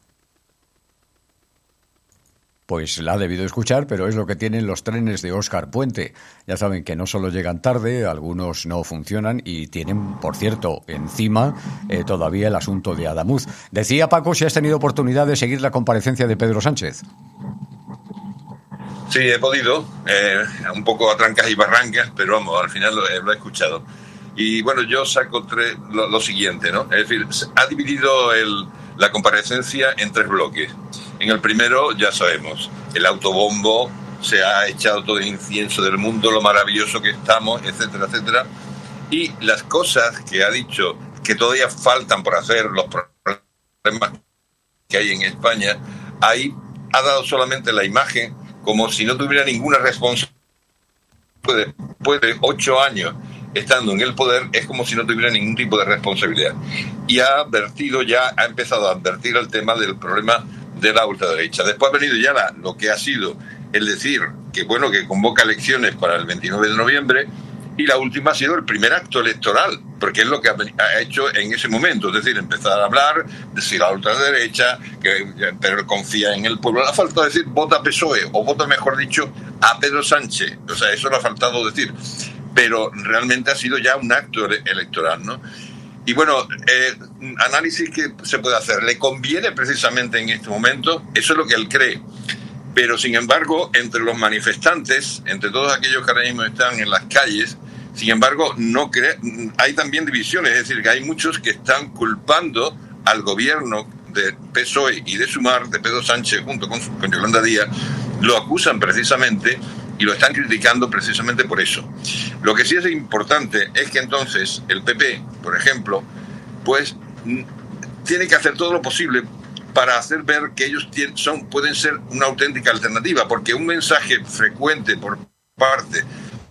Pues la ha debido escuchar, pero es lo que tienen los trenes de Óscar Puente. Ya saben que no solo llegan tarde, algunos no funcionan y tienen, por cierto, encima eh, todavía el asunto de Adamuz. Decía Paco si has tenido oportunidad de seguir la comparecencia de Pedro Sánchez. Sí, he podido, eh, un poco a trancas y barrancas, pero vamos, al final lo, lo he escuchado. Y bueno, yo saco tres, lo, lo siguiente, ¿no? Es decir, ha dividido el, la comparecencia en tres bloques. En el primero, ya sabemos, el autobombo, se ha echado todo el incienso del mundo, lo maravilloso que estamos, etcétera, etcétera. Y las cosas que ha dicho que todavía faltan por hacer, los problemas que hay en España, ahí ha dado solamente la imagen como si no tuviera ninguna responsabilidad. Después de ocho años estando en el poder, es como si no tuviera ningún tipo de responsabilidad. Y ha advertido ya, ha empezado a advertir el tema del problema de la ultraderecha. Después ha venido ya la, lo que ha sido el decir que, bueno, que convoca elecciones para el veintinueve de noviembre, y la última ha sido el primer acto electoral, porque es lo que ha, ha hecho en ese momento, es decir, empezar a hablar, decir a la ultraderecha, que pero confía en el pueblo. Le ha faltado decir vota P S O E, o vota, mejor dicho, a Pedro Sánchez. O sea, eso le ha faltado decir. Pero realmente ha sido ya un acto electoral, ¿no? Y bueno, eh, análisis que se puede hacer. ¿Le conviene precisamente en este momento? Eso es lo que él cree. Pero, sin embargo, entre los manifestantes, entre todos aquellos que ahora mismo están en las calles, sin embargo, no cree, hay también divisiones. Es decir, que hay muchos que están culpando al gobierno de P S O E y de Sumar, de Pedro Sánchez, junto con, con Yolanda Díaz, lo acusan precisamente y lo están criticando precisamente por eso. Lo que sí es importante es que entonces el P P, por ejemplo, pues tiene que hacer todo lo posible para hacer ver que ellos tienen, son, pueden ser una auténtica alternativa, porque un mensaje frecuente por parte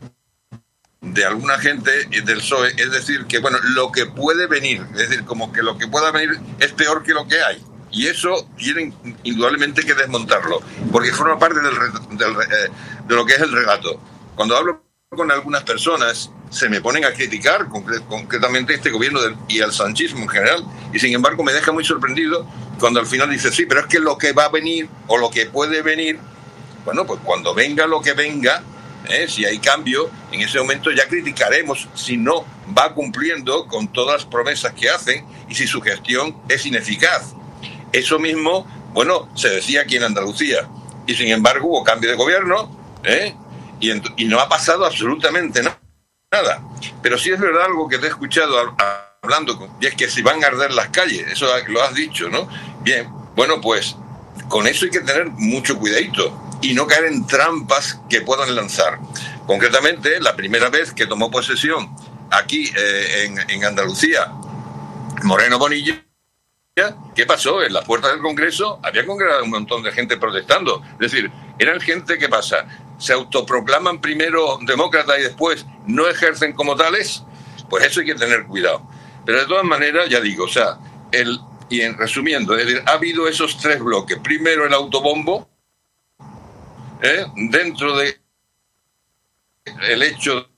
de alguna gente del P S O E es decir que, bueno, lo que puede venir, es decir, como que lo que pueda venir es peor que lo que hay. Y eso tienen indudablemente que desmontarlo, porque forma parte del, del, eh, de lo que es el relato. Cuando hablo con algunas personas, se me ponen a criticar concret, concretamente este gobierno del, y el sanchismo en general, y sin embargo me deja muy sorprendido cuando al final dice, sí, pero es que lo que va a venir, o lo que puede venir, bueno, pues cuando venga lo que venga, eh, si hay cambio, en ese momento ya criticaremos si no va cumpliendo con todas las promesas que hacen y si su gestión es ineficaz. Eso mismo, bueno, se decía aquí en Andalucía, y sin embargo hubo cambio de gobierno, ¿eh? y, en, y no ha pasado absolutamente nada. nada. Pero sí es verdad algo que te he escuchado a, a, hablando, con, y es que si van a arder las calles, eso lo has dicho, ¿no? Bien, bueno, pues con eso hay que tener mucho cuidadito y no caer en trampas que puedan lanzar. Concretamente, la primera vez que tomó posesión aquí eh, en, en Andalucía, Moreno Bonilla, ¿qué pasó? En las puertas del Congreso había congregado un montón de gente protestando. Es decir, eran gente que pasa, se autoproclaman primero demócratas y después no ejercen como tales. Pues eso hay que tener cuidado. Pero de todas maneras, ya digo, o sea, el, y en resumiendo, es decir, ha habido esos tres bloques. Primero el autobombo, ¿eh? dentro de el hecho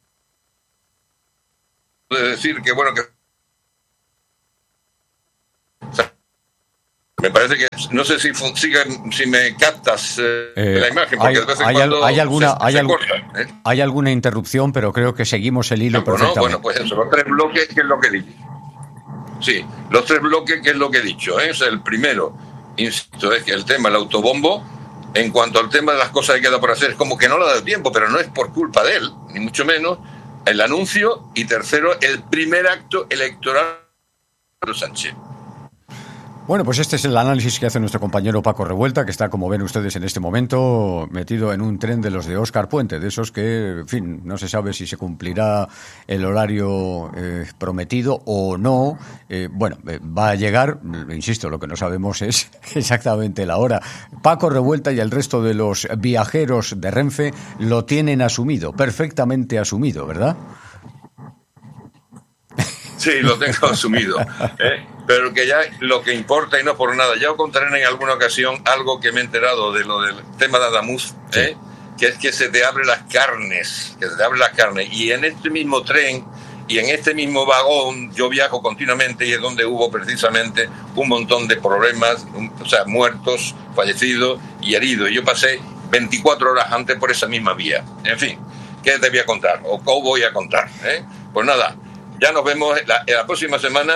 de decir que, bueno, que o sea, me parece que, no sé si siga, si me captas eh, eh, la imagen, porque hay, de vez en hay, cuando hay alguna, se, hay, se algo, corta, ¿eh? hay alguna interrupción, pero creo que seguimos el hilo perfectamente. ¿No? Bueno, pues eso, los tres bloques, que es lo que he dicho. Sí, los tres bloques, que es lo que he dicho, ¿eh? O sea, el primero, insisto, es que el tema del autobombo, en cuanto al tema de las cosas que queda por hacer, es como que no le ha dado tiempo, pero no es por culpa de él, ni mucho menos, el anuncio, y tercero, el primer acto electoral de Sánchez. Bueno, pues este es el análisis que hace nuestro compañero Paco Revuelta, que está, como ven ustedes en este momento, metido en un tren de los de Óscar Puente, de esos que, en fin, no se sabe si se cumplirá el horario eh, prometido o no. Eh, bueno, eh, va a llegar, insisto, lo que no sabemos es exactamente la hora. Paco Revuelta y el resto de los viajeros de Renfe lo tienen asumido, perfectamente asumido, ¿verdad? Sí, lo tengo asumido, ¿eh? Pero que ya lo que importa, y no por nada, ya os contaré en alguna ocasión algo que me he enterado de lo del tema de Adamuz, ¿eh? Sí. Que es que se te abren las carnes, que se te abren las carnes, y en este mismo tren y en este mismo vagón yo viajo continuamente, y es donde hubo precisamente un montón de problemas, o sea, muertos, fallecidos y heridos, y yo pasé veinticuatro horas antes por esa misma vía. En fin, ¿qué te voy a contar? ¿O cómo voy a contar? ¿eh? Pues nada, ya nos vemos la, la próxima semana.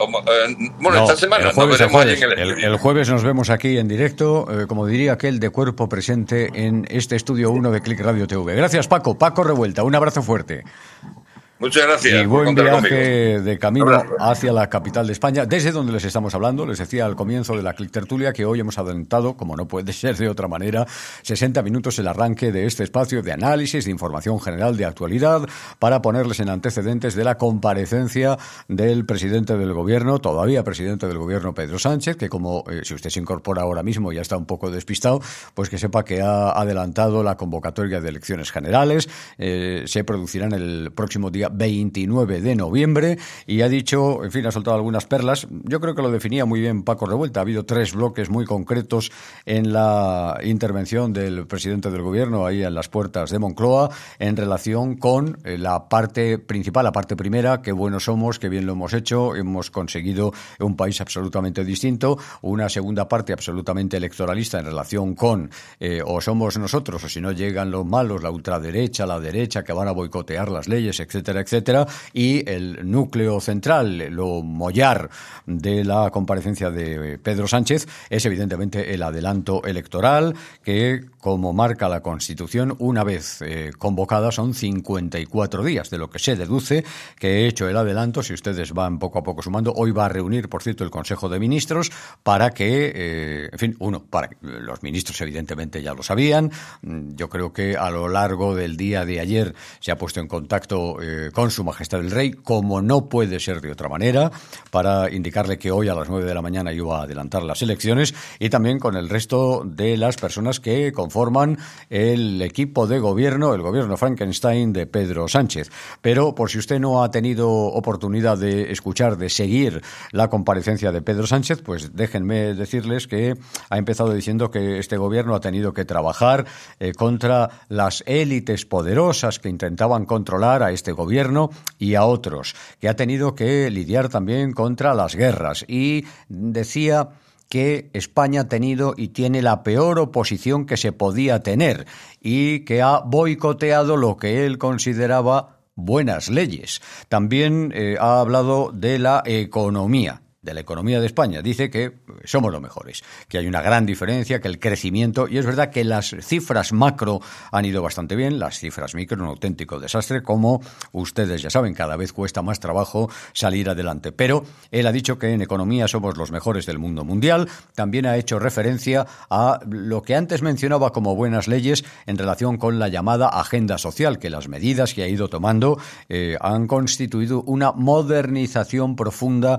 Bueno, no, esta semana el jueves, nos veremos el, jueves, en el, el, el jueves nos vemos aquí en directo, eh, como diría aquel, de cuerpo presente en este estudio uno de Click Radio T V. Gracias, Paco. Paco Revuelta, un abrazo fuerte. Muchas gracias. Y buen viaje conmigo. de camino hacia la capital de España, desde donde les estamos hablando. Les decía al comienzo de la Click Tertulia que hoy hemos adelantado, como no puede ser de otra manera, sesenta minutos el arranque de este espacio de análisis, de información general, de actualidad, para ponerles en antecedentes de la comparecencia del presidente del gobierno, todavía presidente del gobierno, Pedro Sánchez, que como eh, si usted se incorpora ahora mismo y ya está un poco despistado, pues que sepa que ha adelantado la convocatoria de elecciones generales. Eh, se producirán el próximo día veintinueve de noviembre, y ha dicho, en fin, ha soltado algunas perlas. Yo creo que lo definía muy bien Paco Revuelta. Ha habido tres bloques muy concretos en la intervención del presidente del gobierno ahí en las puertas de Moncloa en relación con la parte principal, la parte primera: qué buenos somos, qué bien lo hemos hecho, hemos conseguido un país absolutamente distinto. Una segunda parte absolutamente electoralista en relación con eh, o somos nosotros o si no llegan los malos, la ultraderecha, la derecha, que van a boicotear las leyes, etcétera, etcétera, y el núcleo central, lo mollar de la comparecencia de Pedro Sánchez es evidentemente el adelanto electoral, que, como marca la Constitución, una vez eh, convocada son cincuenta y cuatro días, de lo que se deduce que he hecho el adelanto. Si ustedes van poco a poco sumando, hoy va a reunir, por cierto, el Consejo de Ministros para que, eh, en fin, uno, para que los ministros evidentemente ya lo sabían. Yo creo que a lo largo del día de ayer se ha puesto en contacto eh, con Su Majestad el Rey, como no puede ser de otra manera, para indicarle que hoy a las nueve de la mañana iba a adelantar las elecciones, y también con el resto de las personas que conforman el equipo de gobierno, el gobierno Frankenstein de Pedro Sánchez. Pero por si usted no ha tenido oportunidad de escuchar, de seguir la comparecencia de Pedro Sánchez, pues déjenme decirles que ha empezado diciendo que este gobierno ha tenido que trabajar eh, contra las élites poderosas que intentaban controlar a este gobierno y a otros, que ha tenido que lidiar también contra las guerras, y decía que España ha tenido y tiene la peor oposición que se podía tener, y que ha boicoteado lo que él consideraba buenas leyes. También eh, ha hablado de la economía. de la economía de España. Dice que somos los mejores, que hay una gran diferencia, que el crecimiento, y es verdad que las cifras macro han ido bastante bien, las cifras micro un auténtico desastre, como ustedes ya saben, cada vez cuesta más trabajo salir adelante, pero él ha dicho que en economía somos los mejores del mundo mundial. También ha hecho referencia a lo que antes mencionaba como buenas leyes en relación con la llamada agenda social, que las medidas que ha ido tomando eh, han constituido una modernización profunda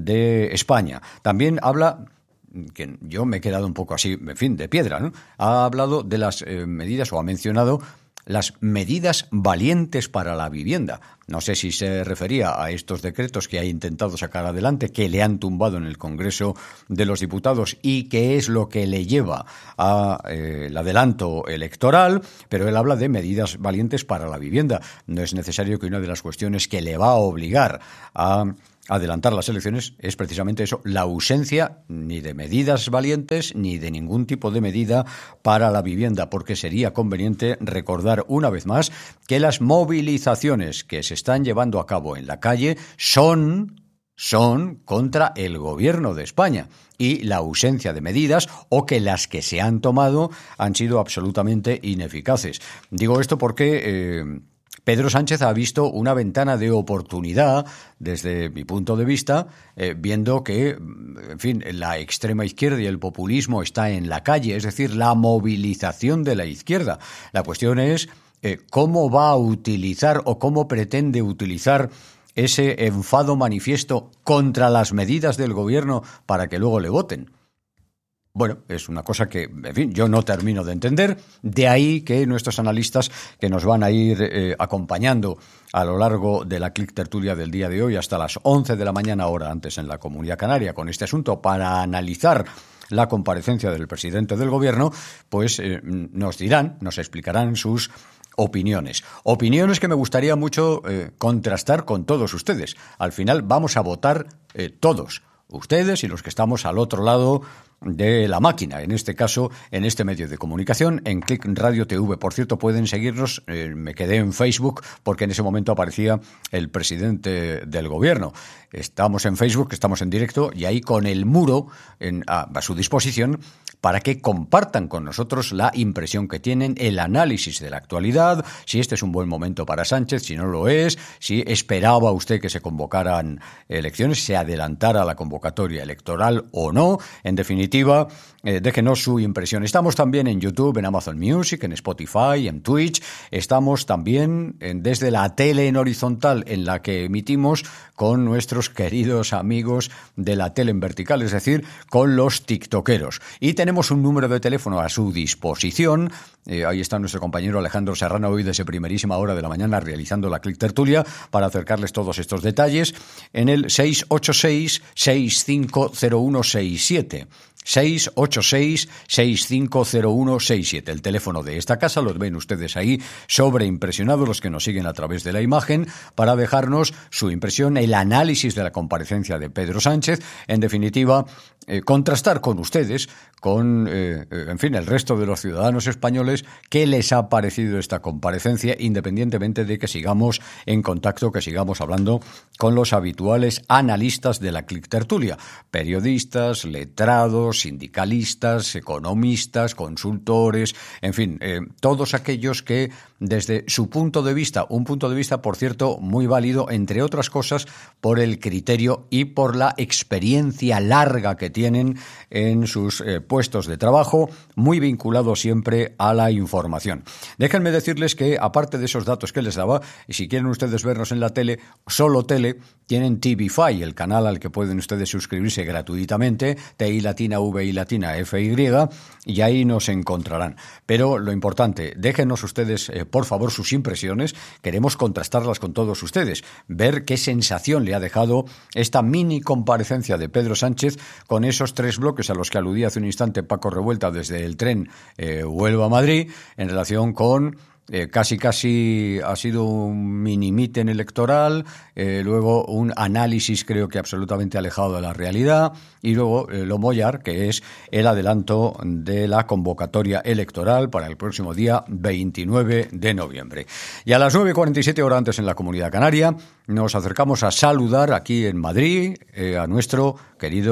de España. También habla, que yo me he quedado un poco así, en fin, de piedra, ¿no? Ha hablado de las eh, medidas, o ha mencionado las medidas valientes para la vivienda. No sé si se refería a estos decretos que ha intentado sacar adelante, que le han tumbado en el Congreso de los Diputados y que es lo que le lleva al eh, adelanto electoral, pero él habla de medidas valientes para la vivienda. No es necesario que una de las cuestiones que le va a obligar a adelantar las elecciones es precisamente eso, la ausencia ni de medidas valientes ni de ningún tipo de medida para la vivienda, porque sería conveniente recordar una vez más que las movilizaciones que se están llevando a cabo en la calle son, son contra el gobierno de España y la ausencia de medidas, o que las que se han tomado han sido absolutamente ineficaces. Digo esto porque Eh, Pedro Sánchez ha visto una ventana de oportunidad, desde mi punto de vista, eh, viendo que, en fin, la extrema izquierda y el populismo está en la calle, es decir, la movilización de la izquierda. La cuestión es eh, cómo va a utilizar o cómo pretende utilizar ese enfado manifiesto contra las medidas del gobierno para que luego le voten. Bueno, es una cosa que, en fin, yo no termino de entender. De ahí que nuestros analistas, que nos van a ir eh, acompañando a lo largo de la Clic Tertulia del día de hoy hasta las once de la mañana, hora antes en la Comunidad Canaria, con este asunto para analizar la comparecencia del presidente del gobierno, pues eh, nos dirán, nos explicarán sus opiniones. Opiniones que me gustaría mucho eh, contrastar con todos ustedes. Al final vamos a votar eh, todos, ustedes y los que estamos al otro lado de la máquina, en este caso, en este medio de comunicación, en Clic Radio T V. Por cierto, pueden seguirnos, eh, me quedé en Facebook porque en ese momento aparecía el presidente del gobierno. Estamos en Facebook, estamos en directo, y ahí con el muro en, a, a su disposición para que compartan con nosotros la impresión que tienen, el análisis de la actualidad, si este es un buen momento para Sánchez, si no lo es, si esperaba usted que se convocaran elecciones, se adelantara la convocatoria electoral o no. En definitiva, eh, déjenos su impresión. Estamos también en YouTube, en Amazon Music, en Spotify, en Twitch. Estamos también en, desde la tele en horizontal en la que emitimos con nuestros queridos amigos de la tele en vertical, es decir, con los tiktokeros. Y tenemos un número de teléfono a su disposición. Eh, ahí está nuestro compañero Alejandro Serrano hoy desde primerísima hora de la mañana realizando la Clic Tertulia para acercarles todos estos detalles en el seis ocho seis, seis cinco cero uno seis siete. seis ocho seis, seis cinco cero uno seis siete. El teléfono de esta casa, los ven ustedes ahí sobreimpresionados los que nos siguen a través de la imagen, para dejarnos su impresión, el análisis de la comparecencia de Pedro Sánchez, en definitiva, eh, contrastar con ustedes, con, eh, en fin, el resto de los ciudadanos españoles, qué les ha parecido esta comparecencia, independientemente de que sigamos en contacto, que sigamos hablando con los habituales analistas de la Clic Tertulia, periodistas, letrados, sindicalistas, economistas, consultores, en fin, eh, todos aquellos que desde su punto de vista, un punto de vista, por cierto, muy válido, entre otras cosas, por el criterio y por la experiencia larga que tienen en sus eh, puestos de trabajo, muy vinculado siempre a la información. Déjenme decirles que, aparte de esos datos que les daba, y si quieren ustedes vernos en la tele, solo tele, tienen T V cinco, el canal al que pueden ustedes suscribirse gratuitamente, T I latina, V I latina, F Y, y ahí nos encontrarán. Pero lo importante, déjenos ustedes, eh, por favor, sus impresiones. Queremos contrastarlas con todos ustedes, ver qué sensación le ha dejado esta mini comparecencia de Pedro Sánchez con esos tres bloques a los que aludía hace un instante Paco Revuelta desde el tren eh, Huelva-Madrid, en relación con Eh, casi casi ha sido un mini mítin electoral, eh, luego un análisis creo que absolutamente alejado de la realidad, y luego eh, lo mollar, que es el adelanto de la convocatoria electoral para el próximo día veintinueve de noviembre. Y a las nueve cuarenta y siete, hora antes en la Comunidad Canaria, nos acercamos a saludar aquí en Madrid eh, a nuestro querido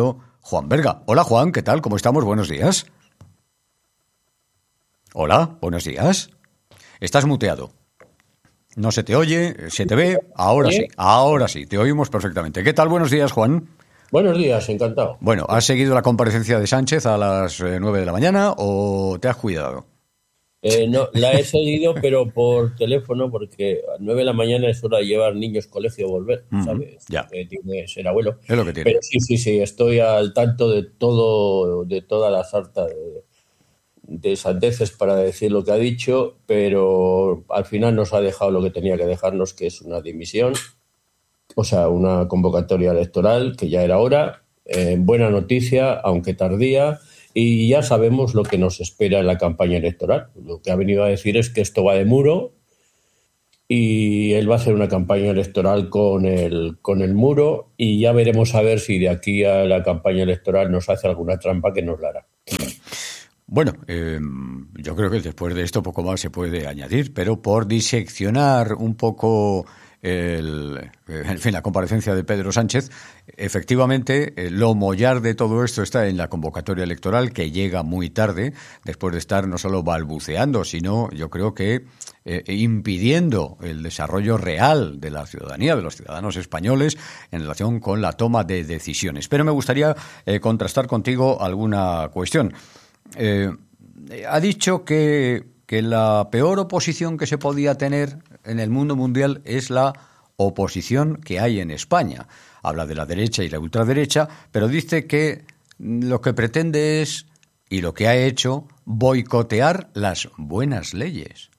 Juan Berga. Hola, Juan, ¿qué tal? ¿Cómo estamos? Buenos días. Hola, buenos días. Estás muteado. No se te oye, se te ve. Ahora sí, ahora sí, te oímos perfectamente. ¿Qué tal? Buenos días, Juan. Buenos días, encantado. Bueno, ¿has seguido la comparecencia de Sánchez a las eh, nueve de la mañana o te has cuidado? Eh, no, la he seguido, pero por teléfono, porque a nueve de la mañana es hora de llevar niños colegio volver, ¿sabes? Mm, ya. Eh, tiene ser abuelo. Es lo que tiene. Pero sí, sí, sí, estoy al tanto de todo, de toda la sarta de, de sandeces para decir lo que ha dicho, pero al final nos ha dejado lo que tenía que dejarnos, que es una dimisión, o sea, una convocatoria electoral, que ya era hora, eh, buena noticia, aunque tardía. Y ya sabemos lo que nos espera en la campaña electoral. Lo que ha venido a decir es que esto va de muro y él va a hacer una campaña electoral con el, con el muro y ya veremos a ver si de aquí a la campaña electoral nos hace alguna trampa que nos la hará. Bueno, eh, yo creo que después de esto poco más se puede añadir, pero por diseccionar un poco el, en fin, la comparecencia de Pedro Sánchez, efectivamente lo mollar de todo esto está en la convocatoria electoral, que llega muy tarde, después de estar no solo balbuceando, sino yo creo que eh, impidiendo el desarrollo real de la ciudadanía, de los ciudadanos españoles, en relación con la toma de decisiones. Pero me gustaría eh, contrastar contigo alguna cuestión. Eh, ha dicho que, que la peor oposición que se podía tener en el mundo mundial es la oposición que hay en España. Habla de la derecha y la ultraderecha, pero dice que lo que pretende es, y lo que ha hecho, boicotear las buenas leyes.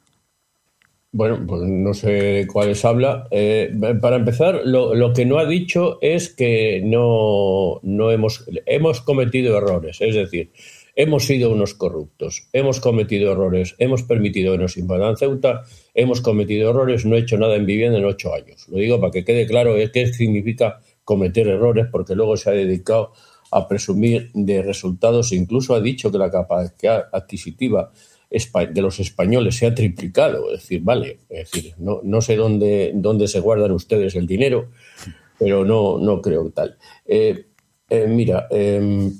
Bueno, pues no sé de cuáles habla. Eh, para empezar, lo, lo que no ha dicho es que no, no hemos, hemos cometido errores. Es decir, hemos sido unos corruptos, hemos cometido errores, hemos permitido que nos invadan Ceuta, hemos cometido errores, no he hecho nada en vivienda en ocho años. Lo digo para que quede claro qué significa cometer errores, porque luego se ha dedicado a presumir de resultados. Incluso ha dicho que la capacidad adquisitiva de los españoles se ha triplicado. Es decir, vale, es decir, no, no sé dónde, dónde se guardan ustedes el dinero, pero no, no creo tal. Eh, eh, mira, eh,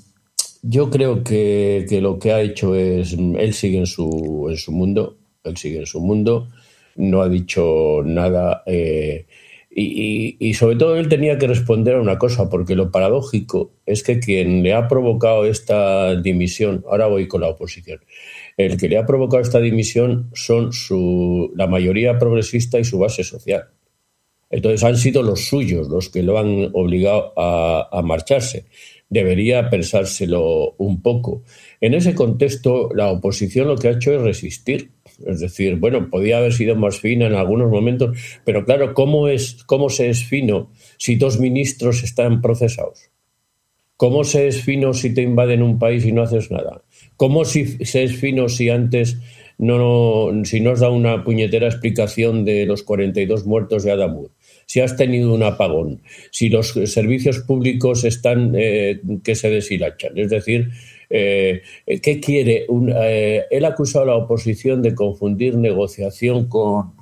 yo creo que, que lo que ha hecho es, él sigue en su, en su mundo, él sigue en su mundo, no ha dicho nada, eh, y, y, y sobre todo él tenía que responder a una cosa, porque lo paradójico es que quien le ha provocado esta dimisión, ahora voy con la oposición, el que le ha provocado esta dimisión son su, la mayoría progresista y su base social. Entonces han sido los suyos los que lo han obligado a, a marcharse. Debería pensárselo un poco. En ese contexto, la oposición lo que ha hecho es resistir. Es decir, bueno, podía haber sido más fina en algunos momentos, pero claro, ¿cómo es, cómo se es fino si dos ministros están procesados? ¿Cómo se es fino si te invaden un país y no haces nada? ¿Cómo si se es fino si antes no, no si no has dado una puñetera explicación de los cuarenta y dos muertos de Adamud? Si has tenido un apagón, si los servicios públicos están eh, que se deshilachan. Es decir, eh, ¿qué quiere? Un, eh, él ha acusado a la oposición de confundir negociación con,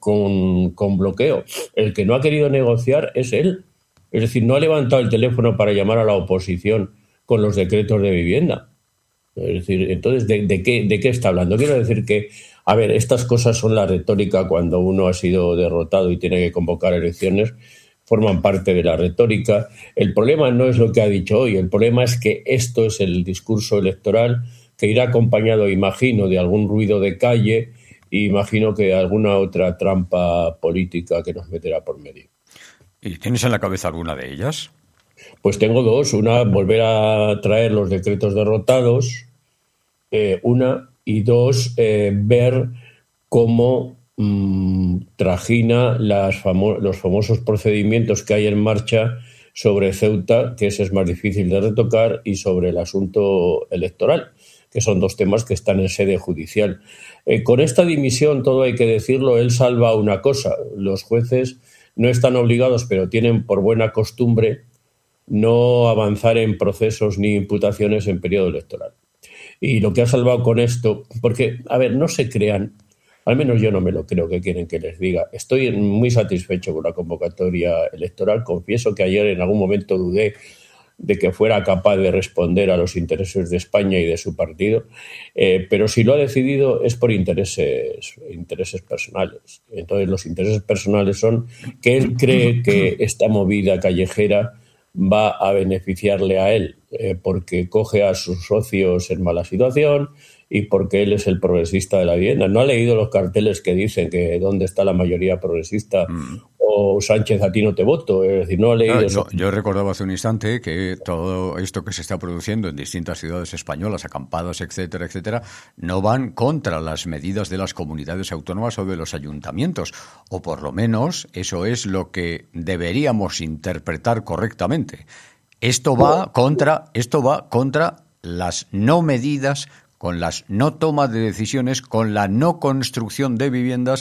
con, con bloqueo. El que no ha querido negociar es él. Es decir, no ha levantado el teléfono para llamar a la oposición con los decretos de vivienda. Es decir, entonces, ¿de, de, qué, ¿de qué está hablando? Quiero decir que, a ver, estas cosas son la retórica cuando uno ha sido derrotado y tiene que convocar elecciones, forman parte de la retórica. El problema no es lo que ha dicho hoy, el problema es que esto es el discurso electoral que irá acompañado, imagino, de algún ruido de calle e imagino que alguna otra trampa política que nos meterá por medio. ¿Y tienes en la cabeza alguna de ellas? Pues tengo dos. Una, volver a traer los decretos derrotados, eh, una, y dos, eh, ver cómo mmm, trajina las famo- los famosos procedimientos que hay en marcha sobre Ceuta, que ese es más difícil de retocar, y sobre el asunto electoral, que son dos temas que están en sede judicial. Eh, con esta dimisión, todo hay que decirlo, él salva una cosa. Los jueces no están obligados, pero tienen por buena costumbre no avanzar en procesos ni imputaciones en periodo electoral. Y lo que ha salvado con esto, porque, a ver, no se crean, al menos yo no me lo creo que quieren que les diga, estoy muy satisfecho con la convocatoria electoral, confieso que ayer en algún momento dudé de que fuera capaz de responder a los intereses de España y de su partido, eh, pero si lo ha decidido es por intereses, intereses personales. Entonces los intereses personales son que él cree que esta movida callejera va a beneficiarle a él, eh, porque coge a sus socios en mala situación y porque él es el progresista de la vivienda. No ha leído los carteles que dicen que dónde está la mayoría progresista mm. o Sánchez, a ti no te voto. Es decir, no ha leído... Claro, yo, yo recordaba hace un instante que todo esto que se está produciendo en distintas ciudades españolas, acampadas, etcétera, etcétera, no van contra las medidas de las comunidades autónomas o de los ayuntamientos, o por lo menos eso es lo que deberíamos interpretar correctamente. Esto va contra, esto va contra las no medidas, con las no tomas de decisiones, con la no construcción de viviendas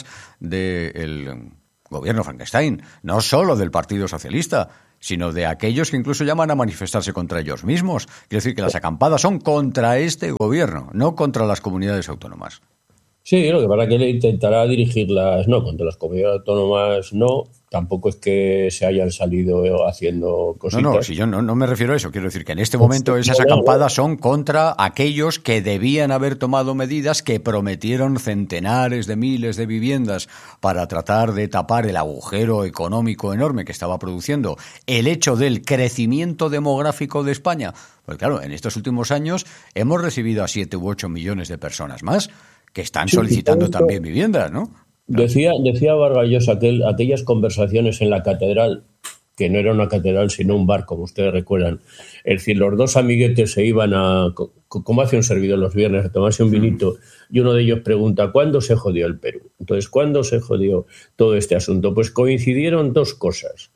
del gobierno Frankenstein, no solo del Partido Socialista, sino de aquellos que incluso llaman a manifestarse contra ellos mismos. Quiero decir que las acampadas son contra este gobierno, no contra las comunidades autónomas. Sí, lo que pasa es que él intentará dirigirlas, no, contra las comunidades autónomas no, tampoco es que se hayan salido haciendo cositas. No, no, si yo no, no me refiero a eso, quiero decir que en este momento esas acampadas son contra aquellos que debían haber tomado medidas, que prometieron centenares de miles de viviendas para tratar de tapar el agujero económico enorme que estaba produciendo el hecho del crecimiento demográfico de España. Pues claro, en estos últimos años hemos recibido a siete u ocho millones de personas más que están solicitando sí, también viviendas, ¿no? Decía, decía Vargas Llosa aquel, aquellas conversaciones en la catedral, que no era una catedral sino un bar, como ustedes recuerdan. Es decir, los dos amiguetes se iban a, como hace un servidor los viernes, a tomarse un vinito, y uno de ellos pregunta, ¿cuándo se jodió el Perú? Entonces, ¿cuándo se jodió todo este asunto? Pues coincidieron dos cosas.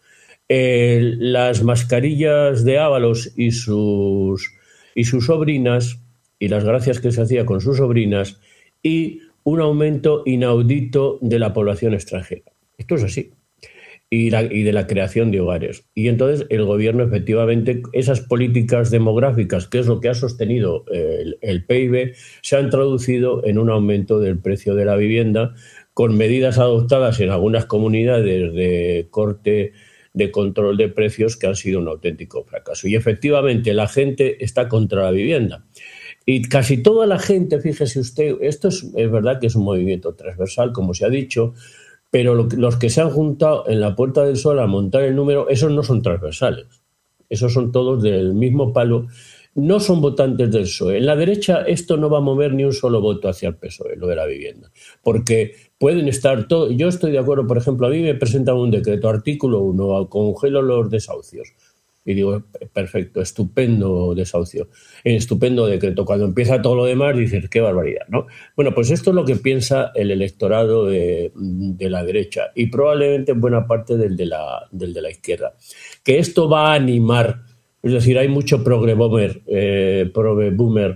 Eh, las mascarillas de Ábalos y sus, y sus sobrinas, y las gracias que se hacía con sus sobrinas, y un aumento inaudito de la población extranjera. Esto es así. Y, la, y de la creación de hogares. Y entonces el gobierno, efectivamente, esas políticas demográficas, que es lo que ha sostenido el, el P I B, se han traducido en un aumento del precio de la vivienda, con medidas adoptadas en algunas comunidades de corte, de control de precios, que han sido un auténtico fracaso. Y efectivamente la gente está contra la vivienda. Y casi toda la gente, fíjese usted, esto es, es verdad que es un movimiento transversal, como se ha dicho, pero lo, los que se han juntado en la Puerta del Sol a montar el número, esos no son transversales. Esos son todos del mismo palo. No son votantes del P S O E. En la derecha esto no va a mover ni un solo voto hacia el P S O E, lo de la vivienda. Porque pueden estar todos... Yo estoy de acuerdo, por ejemplo, a mí me presentan un decreto, artículo uno, congelo los desahucios. Y digo, perfecto, estupendo desahucio, estupendo decreto. Cuando empieza todo lo demás dices, qué barbaridad, ¿no? Bueno, pues esto es lo que piensa el electorado de, de la derecha y probablemente buena parte del de, la, del de la izquierda. Que esto va a animar, es decir, hay mucho progre-boomer, eh, progre-boomer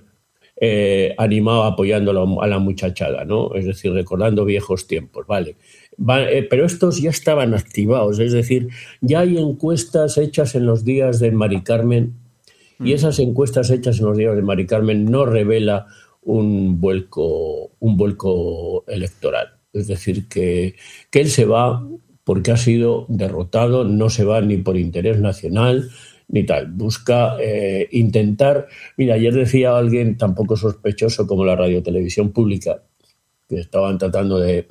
eh, animado apoyando a la, a la muchachada, ¿no? Es decir, recordando viejos tiempos, ¿vale? Va, eh, pero estos ya estaban activados, es decir, ya hay encuestas hechas en los días de Mari Carmen y esas encuestas hechas en los días de Mari Carmen no revela un vuelco, un vuelco electoral. Es decir, que, que él se va porque ha sido derrotado, no se va ni por interés nacional ni tal. Busca eh, intentar... Mira, ayer decía alguien tan poco sospechoso como la radiotelevisión pública, que estaban tratando de...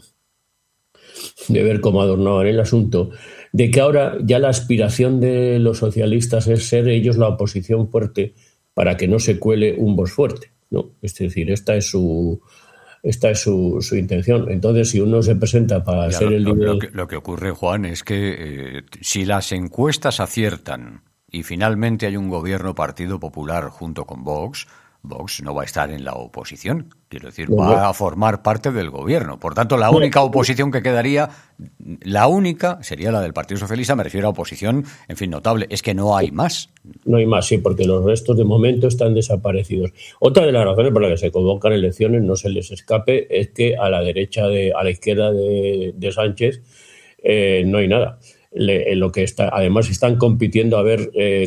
de ver cómo adornaban el asunto, de que ahora ya la aspiración de los socialistas es ser ellos la oposición fuerte para que no se cuele un voz fuerte, ¿no? Es decir, esta es su esta es su, su intención. Entonces, si uno se presenta para ya, ser lo, el líder... Lo que, lo que ocurre, Juan, es que eh, si las encuestas aciertan y finalmente hay un gobierno Partido Popular junto con Vox, Vox no va a estar en la oposición, quiero decir, no, va no. a formar parte del gobierno. Por tanto, la única oposición que quedaría, la única, sería la del Partido Socialista, me refiero a oposición, en fin, notable. Es que no hay más. No hay más, sí, porque los restos de momento están desaparecidos. Otra de las razones por las que se convocan elecciones, no se les escape, es que a la derecha, de, a la izquierda de, de Sánchez, eh, no hay nada. Le, lo que está, además están compitiendo a ver... Eh,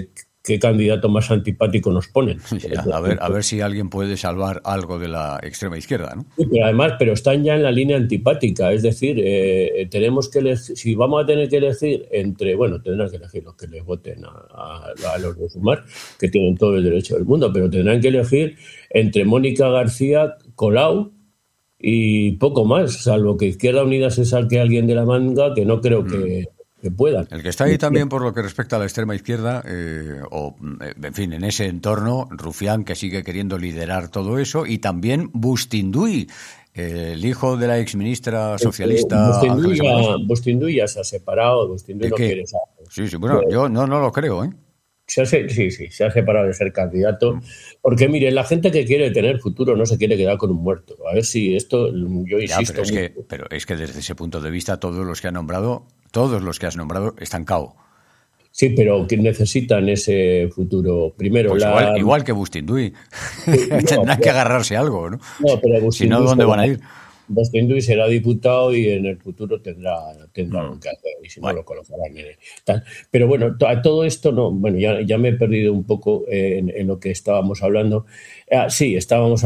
qué candidato más antipático nos ponen. Sí, a, ver, a ver si alguien puede salvar algo de la extrema izquierda, ¿no? Sí, pero además, pero están ya en la línea antipática, es decir, eh, tenemos que elegir, si vamos a tener que elegir entre, bueno, tendrán que elegir los que les voten a, a, a los de Sumar, que tienen todo el derecho del mundo, pero tendrán que elegir entre Mónica García, Colau y poco más, salvo que Izquierda Unida se saque a alguien de la manga, que no creo que... que puedan. El que está ahí también por lo que respecta a la extrema izquierda, eh, o en fin, en ese entorno, Rufián, que sigue queriendo liderar todo eso, y también Bustinduy, eh, el hijo de la exministra socialista. Bustinduy ya se ha separado, Bustinduy no quiere saber. Sí, sí, bueno, pero, yo no, no lo creo, ¿eh? Se hace, sí, sí, se ha separado de ser candidato. Mm. Porque, mire, la gente que quiere tener futuro no se quiere quedar con un muerto. A ver si esto, yo insisto... Ya, pero, es que, pero es que desde ese punto de vista todos los que han nombrado, todos los que has nombrado están cao. Sí, pero que necesitan ese futuro. Primero, pues la... igual, igual que Bustinduy. No, tendrán pero, que agarrarse a algo, ¿no? No, pero Bustinduy, si no, ¿dónde van a ir? Bustinduy será diputado y en el futuro tendrá, tendrá mm. que hacer, y si bueno. no lo colocarán en el, tal. Pero bueno, a todo esto no, bueno, ya, ya me he perdido un poco en, en lo que estábamos hablando. Ah, sí, estábamos